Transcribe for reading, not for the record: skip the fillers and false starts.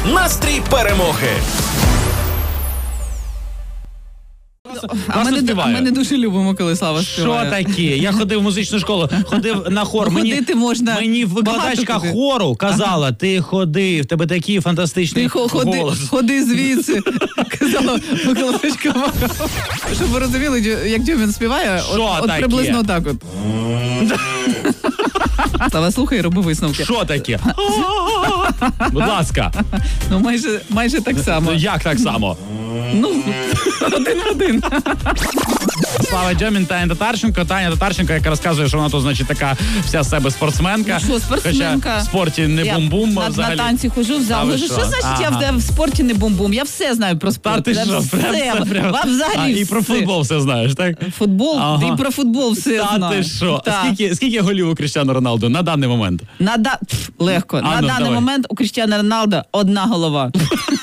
Настрій перемоги. А ми не дуже любимо, коли Слава співає. Що таке? Я ходив в музичну школу, ходив на хор. Ходити можна. Мені викладачка хору казала, ти ходи, в тебе такий фантастичний голос. Ходи звідси, казала викладачка. Щоб ви розуміли, як Дьомін співає, от приблизно так от. Слава, слухай і роби висновки. Що таке? Будь ласка. Ну, майже так само. Як так само? Ну, один в один. Слава Дьомін, Таня Татарченко. Таня Татарченко, яка розказує, що вона тут, значить, така вся з себе спортсменка. Ну, що, спортсменка? Хоча в спорті не бум-бум взагалі. На танці хожу в зал. Що значить я в спорті не бум-бум? Я все знаю про спорт. Та ти що? Взагалі і про футбол все знаєш, так? Футбол? І про футбол все знаю. Та ти що? Скільки голів у Кріштіану Роналду на даний момент? Легко. На даний момент у Кріштіану Роналду 1 голова.